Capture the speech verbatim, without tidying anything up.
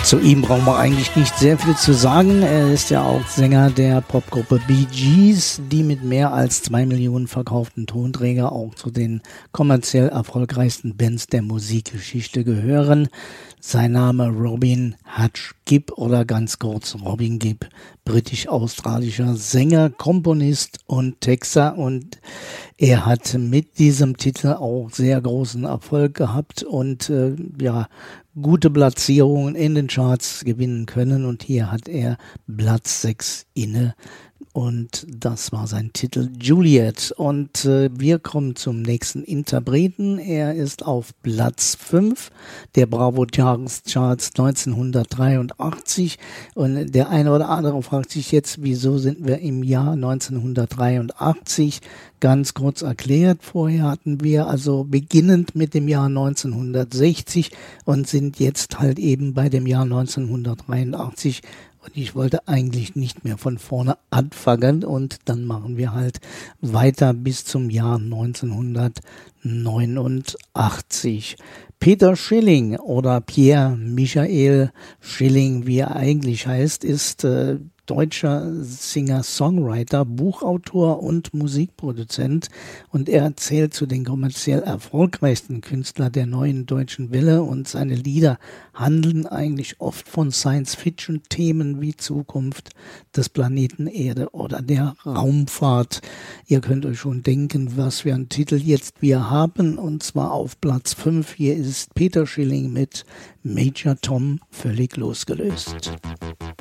Zu ihm brauchen wir eigentlich nicht sehr viel zu sagen. Er ist ja auch Sänger der Popgruppe Bee Gees, die mit mehr als zwei Millionen verkauften Tonträger auch zu den kommerziell erfolgreichsten Bands der Musikgeschichte gehören. Sein Name Robin Hutch Gibb oder ganz kurz Robin Gibb, britisch-australischer Sänger, Komponist und Texter, und er hat mit diesem Titel auch sehr großen Erfolg gehabt und äh, ja, gute Platzierungen in den Charts gewinnen können, und hier hat er Platz sechs inne. Und das war sein Titel Juliet. Und äh, wir kommen zum nächsten Interpreten. Er ist auf Platz fünf der Bravo Charts neunzehnhundertdreiundachtzig. Und der eine oder andere fragt sich jetzt, wieso sind wir im Jahr neunzehnhundertdreiundachtzig? Ganz kurz erklärt, vorher hatten wir also beginnend mit dem Jahr neunzehnhundertsechzig und sind jetzt halt eben bei dem Jahr neunzehnhundertdreiundachtzig. Und ich wollte eigentlich nicht mehr von vorne anfangen, und dann machen wir halt weiter bis zum Jahr neunzehnhundertneunundachtzig. Peter Schilling oder Pierre Michael Schilling, wie er eigentlich heißt, ist äh, deutscher Singer-Songwriter, Buchautor und Musikproduzent, und er zählt zu den kommerziell erfolgreichsten Künstlern der neuen deutschen Welle, und seine Lieder handeln eigentlich oft von Science-Fiction-Themen wie Zukunft des Planeten Erde oder der Raumfahrt. Ihr könnt euch schon denken, was für einen Titel jetzt wir haben, und zwar auf Platz fünf. Hier ist Peter Schilling mit Major Tom, völlig losgelöst.